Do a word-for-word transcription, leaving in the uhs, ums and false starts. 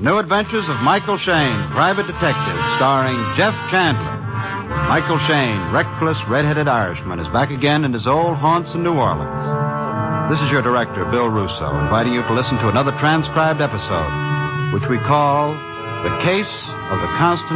New Adventures of Michael Shayne, Private Detective, starring Jeff Chandler. Michael Shayne, reckless, red-headed Irishman, is back again in his old haunts in New Orleans. This is your director, Bill Russo, inviting you to listen to another transcribed episode, which we call The Case of the Constant